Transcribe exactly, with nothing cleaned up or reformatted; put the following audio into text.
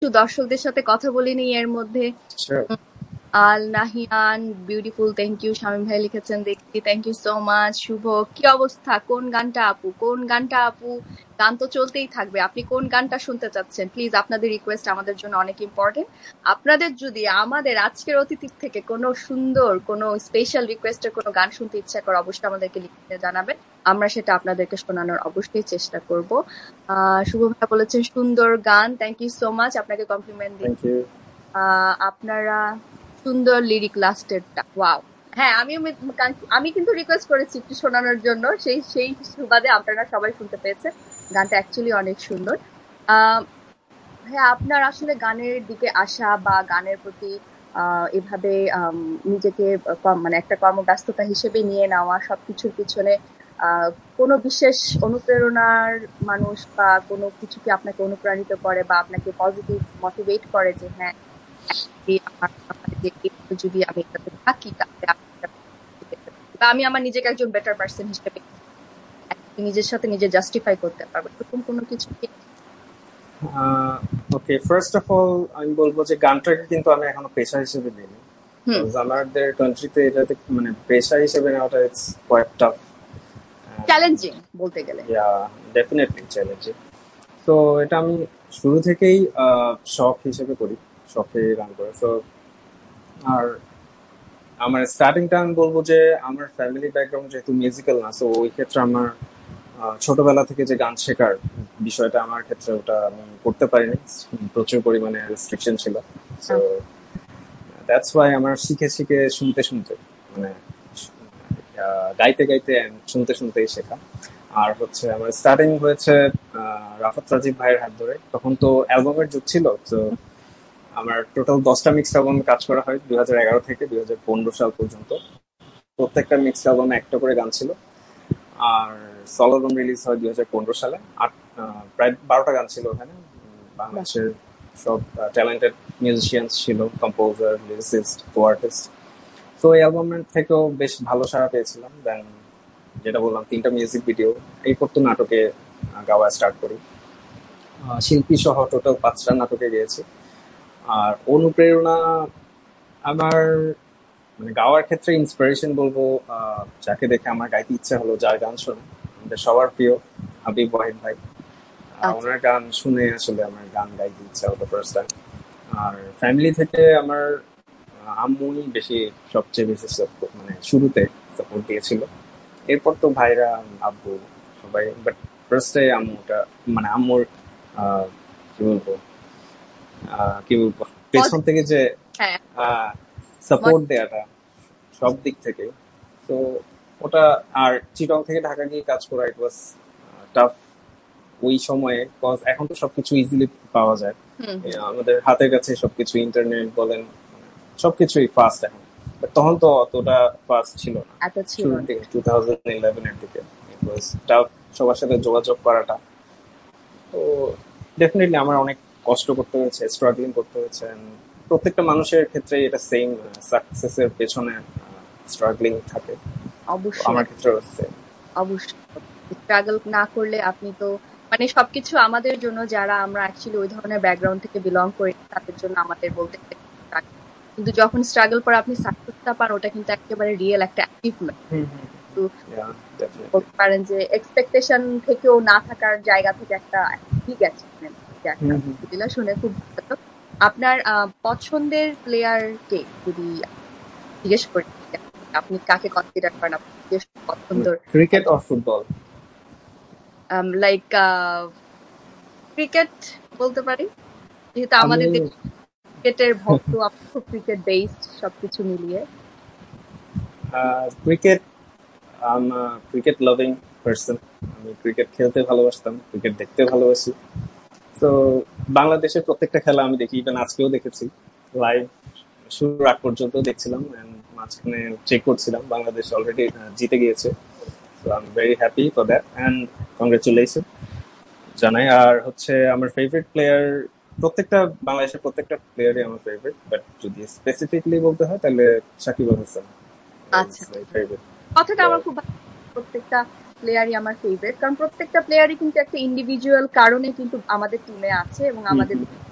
একটু দর্শকদের সাথে কথা বলিনি এর মধ্যে। Sure. Al Nahiyan beautiful, thank you. Shamim ভাই লিখেছেন দেখি, থ্যাংক ইউ সো মাচ। শুভ, কি অবস্থা? কোন গানটা আপু? কোন গানটা আপু? গান তো চলতেই থাকবে, আপনি কোন গানটা শুনতে চাচ্ছেন? প্লিজ, আপনাদের রিকোয়েস্ট আমাদের জন্য অনেক ইম্পর্টেন্ট। আপনাদের যদি আমাদের আজকের অতিথির থেকে কোনো সুন্দর কোনো স্পেশাল রিকোয়েস্টের কোনো গান শুনতে ইচ্ছা করে অবশ্যই আমাদেরকে লিখতে জানাবেন, আমরা সেটা আপনাদেরকে শোনানোর অবশ্যই চেষ্টা করব। আহ শুভ ভাই বলেছেন সুন্দর গান, থ্যাংক ইউ সো মাচ, আপনাকে কমপ্লিমেন্ট দিই। Thank you. আহ আপনারা সুন্দর লিরিক লাস্টেরটা, ওয়াও। হ্যাঁ, আমি আমি কিন্তু রিকোয়েস্ট করেছি একটু শোনানোর জন্য, সেই সেই সুবাদে আপনারা সবাই শুনতে পেয়েছেন। গানটা অ্যাকচুয়ালি অনেক সুন্দর। আহ হ্যাঁ, আপনার আসলে গানের দিকে আসা বা গানের প্রতি আহ এভাবে আম, নিজেকে কম- মানে একটা কর্মব্যস্ততা হিসেবে নিয়ে নেওয়া, সবকিছুর পিছনে আহ কোনো বিশেষ অনুপ্রেরণার মানুষ বা কোনো কিছু কি আপনাকে অনুপ্রাণিত করে বা আপনাকে পজিটিভ মোটিভেট করে যে হ্যাঁ এই আমার আমার যে একটু যদি আমি এটাতে থাকি তাহলে আমি এটা করতে পারি, বা আমি আমার নিজেকে একজন বেটার পার্সন হিসেবে নিজের সাথে নিজে জাস্টিফাই করতে পারবো, এরকম কোনো কিছু কি? ওকে, ফার্স্ট অফ অল আমি বলবো যে গানটাকে কিন্তু আমি এখনো পেশা হিসেবে নিইনি। হুম Because আমাদের কান্ট্রিতে এটাতে মানে পেশা হিসেবে নেওয়াটা ইটস কোয়াইট টাফ। চ্যালেঞ্জিং বলতে গেলে। ইয়া, ডেফিনেটলি চ্যালেঞ্জিং। তো এটা আমি শুরু থেকেই আহ, শখ হিসেবে করি, শখে গান করে। তো আর আমার স্টার্টিংটা আমি বলবো যে আমার ফ্যামিলি ব্যাকগ্রাউন্ড যেহেতু মিউজিক্যাল না, তো ওই ক্ষেত্রে আমার আহ, ছোটবেলা থেকে যে গান শেখার বিষয়টা আমার ক্ষেত্রে ওটা আমি করতে পারিনি, প্রচুর পরিমাণে রেস্ট্রিকশন ছিল। সো দ্যাটস ওয়াই আমার শিখে শিখে শুনতে শুনতে মানে আহ, গাইতে গাইতে and শুনতে শুনতেই শেখা। আর হচ্ছে আমার স্টার্টিং হয়েছে আহ, রাফাত রাজীব ভাইয়ের হাত ধরে। তখন তো অ্যালবামের যুগ ছিল, তো আমার টোটাল দশটা মিক্সড অ্যালবাম কাজ করা হয় দুই হাজার এগারো থেকে দুই হাজার পনেরো সাল পর্যন্ত। প্রত্যেকটা মিক্সড অ্যালবামে একটা করে গান ছিল। আর সলো অ্যালবাম রিলিজ হয় দুই হাজার পনেরো সালে। আট আহ, প্রায় বারোটা গান ছিল ওখানে। উম, বাংলাদেশের সব ট্যালেন্টেড মিউজিশিয়ানস ছিল, কম্পোজার, লিরিসিস্ট, কো আর্টিস্ট। তো এই অ্যালবামের থেকেও বেশ ভালো সাড়া পেয়েছিলাম। দেন যেটা বললাম, তিনটা মিউজিক ভিডিও, এই পর তো নাটকে আহ, গাওয়া স্টার্ট করি। আহ, শিল্পী সহ টোটাল পাঁচটা নাটকে গিয়েছি। আর অনুপ্রেরণা আমার মানে গাওয়ার ক্ষেত্রে ইন্সপিরেশন বলবো আহ, যাকে দেখে আমার গাইতে ইচ্ছা হলো, যার গান শুনে আমাদের সবার প্রিয় হাবিব ওয়াহিদ ভাই। আহ, আচ্ছা, ওনার গান শুনে আসলে আমার গান গাইতে ইচ্ছা হলো ফার্স্ট টাইম। আর ফ্যামিলি থেকে আমার আহ, আম্মুই বেশি সবচেয়ে বেশি support- মানে শুরুতে সাপোর্ট দিয়েছিল। এরপর তো ভাইরা, আব্বু, সবাই। বাট ফার্স্টে আম্মুটা মানে আম্মুর আহ, কি বলবো আহ, কি বলবো পেছন থেকে যে হ্যাঁ সাপোর্ট দেয়াটা সব দিক থেকে। তো ওটা, আর চিটং থেকে ঢাকা গিয়ে কাজ করা, ইট ওয়াজ টাফ ওই সময়ে। কজ এখন তো সবকিছু ইজিলি পাওয়া যায়, হুম এ, হুম আমাদের হাতের কাছে সবকিছু, ইন্টারনেট বলেন, সবকিছুই ফাস্ট এখন। But তখন তো অতটা ফাস্ট ছিল না, এত ছিল শুরুর না। দিকে টু থাউজেন্ড ইলেভেন এর দিকে ইট ওয়াজ টাফ সবার সাথে যোগাযোগ করাটা। তো ডেফিনেটলি আমার অনেক কষ্ট করতে হয়েছে, স্ট্রাগলিং করতে হয়েছে। And প্রত্যেকটা মানুষের ক্ষেত্রে এটা সেম, সাকসেসের পেছনে স্ট্রাগলিং থাকে। তো অবশ্যই আমার ক্ষেত্রে হচ্ছে অবশ্যই স্ট্রাগল না করলে আপনি তো মানে সবকিছু আমাদের জন্য, যারা আমরা অ্যাকচুয়ালি ওই ধরনের ব্যাকগ্রাউন্ড থেকে বিলং করি তাদের জন্য আমাদের বলতে গেলে struggle। কিন্তু যখন স্ট্রাগল করে আপনি সাকসেসটা পান, ওটা কিন্তু একেবারে রিয়েল একটা অ্যাচিভমেন্ট। কিন্তু ডেফিনেটলি। বলতে পারেন যে এক্সপেকটেশন থেকেও না থাকার জায়গা থেকে একটা বিগ অ্যাচিভমেন্ট। আলহামদুলিল্লাহ, শুনে খুব ভালো লাগলো। আপনার আহ, পছন্দের প্লেয়ার কে যদি জিজ্ঞেস করি, আপনি কাকে কনসিডার করেন আপনার নিজস্ব পছন্দের? Cricket or football? Like cricket বলতে পারি, যেহেতু আমি আমাদের দেশে ক্রিকেটের ভক্ত, আপনি খুব ক্রিকেট বেসড সবকিছু মিলিয়ে। ক্রিকেট, আম ক্রিকেট লাভিং পার্সন। আমি ক্রিকেট খেলতে ভালোবাসতাম, ক্রিকেট দেখতে ভালোবাসি। তো বাংলাদেশের প্রত্যেকটা খেলা আমি দেখি, ইভেন আজকেও দেখেছি লাইভ, শুরুর আগ পর্যন্ত দেখছিলাম। and মাঝখানে চেক করছিলাম, বাংলাদেশ অলরেডি জিতে গিয়েছে। So I am very happy for that and congratulation জানাই। আর হচ্ছে আমার ফেভারিট প্লেয়ার, প্রত্যেকটা বাংলাদেশের প্রত্যেকটা প্লেয়ারই আমার ফেভারিট, বাট যদি স্পেসিফিকলি বলতে হয় তাহলে সাকিব আল হাসান আচ্ছা, ফেভারিট কথাটা আমার প্লেয়ার। খুব ভালো লাগে। প্রত্যেকটা প্লেয়ারই আমার ফেভারিট, কারণ প্রত্যেকটা প্লেয়ারই কিন্তু একটা ইন্ডিভিজুয়াল কারণে কিন্তু আমাদের টিমে আছে এবং আমাদের